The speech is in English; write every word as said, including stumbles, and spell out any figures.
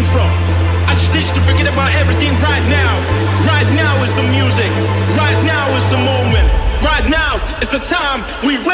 from. I just need you to forget about everything right now. Right now is the music. Right now is the moment. Right now is the time we